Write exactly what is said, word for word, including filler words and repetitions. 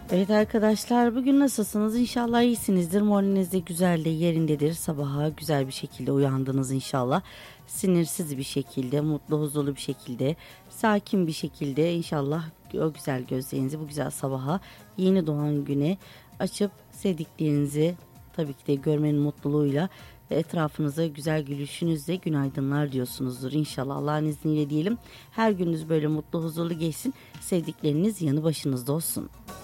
Evet arkadaşlar, bugün nasılsınız? İnşallah iyisinizdir. Moraliniz de güzel de yerindedir. Sabaha güzel bir şekilde uyandınız inşallah. Sinirsiz bir şekilde, mutlu, huzurlu bir şekilde, sakin bir şekilde inşallah o güzel gözlerinizi bu güzel sabaha, yeni doğan güne açıp sevdiklerinizi tabii ki de görmenin mutluluğuyla ve etrafınıza güzel gülüşünüzle günaydınlar diyorsunuzdur. İnşallah Allah'ın izniyle diyelim. Her gününüz böyle mutlu, huzurlu geçsin. Sevdikleriniz yanı başınızda olsun.